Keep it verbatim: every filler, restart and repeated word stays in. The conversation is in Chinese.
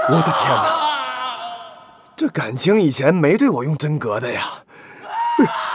我的天哪，这感情以前没对我用真格的呀！哎